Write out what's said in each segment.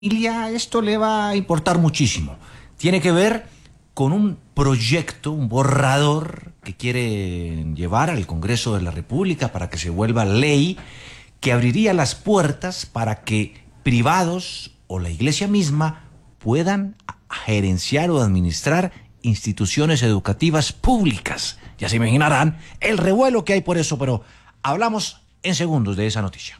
familia esto le va a importar muchísimo. Tiene que ver con un proyecto, un borrador que quieren llevar al Congreso de la República para que se vuelva ley, que abriría las puertas para que privados o la iglesia misma puedan gerenciar o administrar instituciones educativas públicas. Ya se imaginarán el revuelo que hay por eso, pero hablamos en segundos de esa noticia.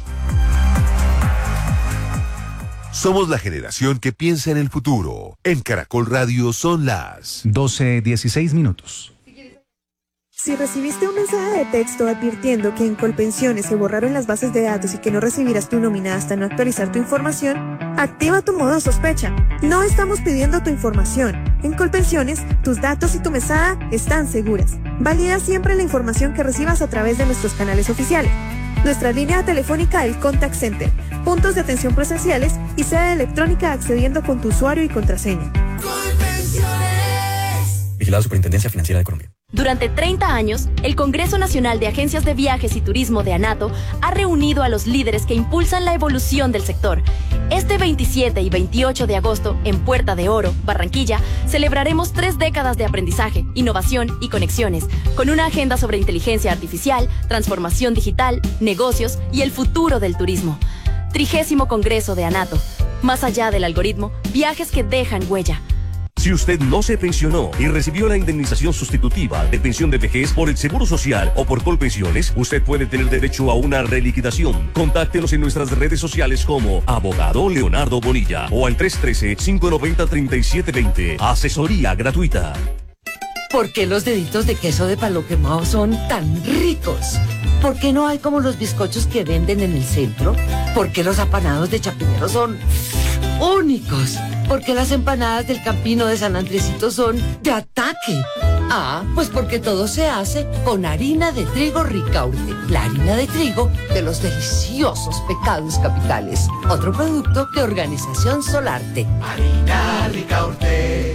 Somos la generación que piensa en el futuro. En Caracol Radio son las 12:16. Si recibiste un mensaje de texto advirtiendo que en Colpensiones se borraron las bases de datos y que no recibirás tu nómina hasta no actualizar tu información, activa tu modo sospecha. No estamos pidiendo tu información. En Colpensiones, tus datos y tu mesada están seguras. Valida siempre la información que recibas a través de nuestros canales oficiales. Nuestra línea telefónica del Contact Center, puntos de atención presenciales y sede electrónica accediendo con tu usuario y contraseña. Colpensiones. Vigilado Superintendencia Financiera de Colombia. Durante 30 años, el Congreso Nacional de Agencias de Viajes y Turismo de ANATO ha reunido a los líderes que impulsan la evolución del sector. Este 27 y 28 de agosto, en Puerta de Oro, Barranquilla, celebraremos 3 décadas de aprendizaje, innovación y conexiones, con una agenda sobre inteligencia artificial, transformación digital, negocios y el futuro del turismo. 30º Congreso de ANATO. Más allá del algoritmo, viajes que dejan huella. Si usted no se pensionó y recibió la indemnización sustitutiva de pensión de vejez por el Seguro Social o por Colpensiones, usted puede tener derecho a una reliquidación. Contáctenos en nuestras redes sociales como Abogado Leonardo Bonilla o al 313-590-3720. Asesoría gratuita. ¿Por qué los deditos de queso de palo quemado son tan ricos? ¿Por qué no hay como los bizcochos que venden en el centro? ¿Por qué los apanados de Chapinero son únicos? ¿Por qué las empanadas del Campino de San Andresito son de ataque? Ah, pues porque todo se hace con harina de trigo Ricaurte, la harina de trigo de los deliciosos pecados capitales. Otro producto de Organización Solarte. Harina Ricaurte.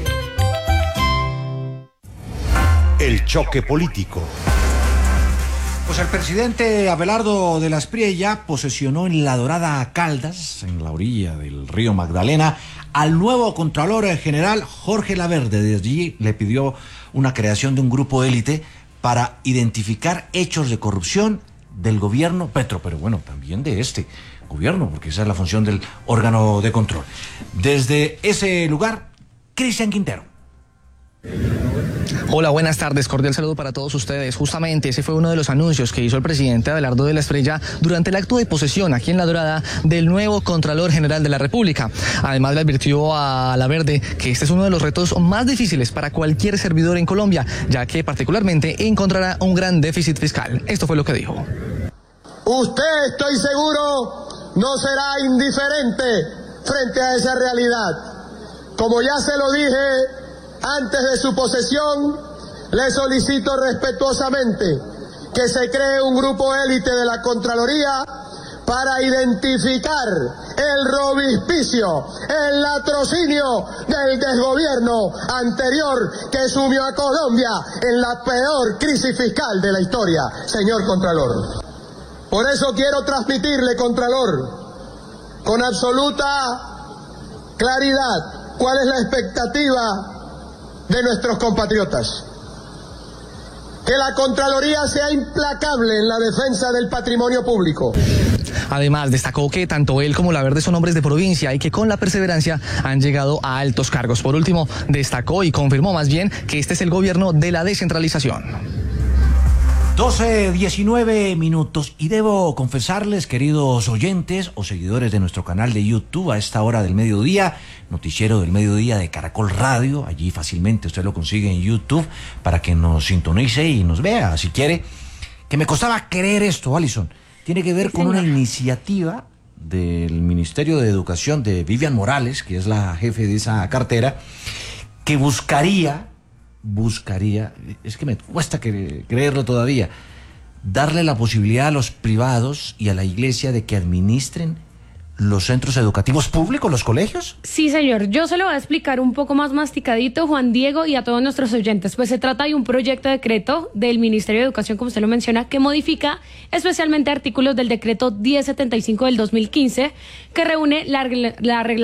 El choque político. Pues el presidente Abelardo de la Espriella posesionó en La Dorada, Caldas, en la orilla del río Magdalena, al nuevo Contralor General Jorge Laverde. Desde allí le pidió una creación de un grupo élite para identificar hechos de corrupción del gobierno Petro, pero bueno, también de este gobierno, porque esa es la función del órgano de control. Desde ese lugar, Cristian Quintero. Hola, buenas tardes, cordial saludo para todos ustedes. Justamente ese fue uno de los anuncios que hizo el presidente Abelardo de la Espriella durante el acto de posesión aquí en La Dorada del nuevo Contralor General de la República. Además le advirtió a Laverde que este es uno de los retos más difíciles para cualquier servidor en Colombia, ya que particularmente encontrará un gran déficit fiscal. Esto fue lo que dijo. Usted, estoy seguro, no será indiferente frente a esa realidad. Como ya se lo dije antes de su posesión, le solicito respetuosamente que se cree un grupo élite de la Contraloría para identificar el robispicio, el latrocinio del desgobierno anterior que sumió a Colombia en la peor crisis fiscal de la historia, señor Contralor. Por eso quiero transmitirle, Contralor, con absoluta claridad, cuál es la expectativa de nuestros compatriotas. Que la Contraloría sea implacable en la defensa del patrimonio público. Además, destacó que tanto él como Laverde son hombres de provincia y que con la perseverancia han llegado a altos cargos. Por último, destacó y confirmó más bien que este es el gobierno de la descentralización. 12:19 y debo confesarles, queridos oyentes o seguidores de nuestro canal de YouTube, a esta hora del mediodía, noticiero del mediodía de Caracol Radio, allí fácilmente usted lo consigue en YouTube para que nos sintonice y nos vea si quiere, que me costaba creer esto, Alison. Tiene que ver con una iniciativa del Ministerio de Educación de Vivian Morales, que es la jefe de esa cartera, que buscaría, es que me cuesta creerlo todavía, darle la posibilidad a los privados y a la iglesia de que administren los centros educativos públicos, los colegios? Sí, señor. Yo se lo voy a explicar un poco más masticadito, Juan Diego, y a todos nuestros oyentes. Pues se trata de un proyecto de decreto del Ministerio de Educación, como usted lo menciona, que modifica especialmente artículos del decreto 1075 del 2015, que reúne la